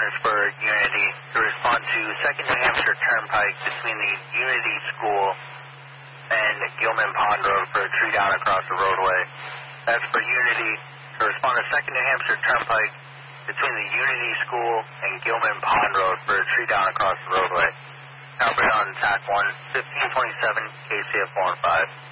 is for Unity to respond to 2nd New Hampshire Turnpike between the Unity School and Gilman Pond Road for a tree down across the roadway. That's for Unity to respond to 2nd New Hampshire Turnpike between the Unity School and Gilman Pond Road for a tree down across the roadway. Calibrate on TAC 1, 1527, KCF 4 and 5.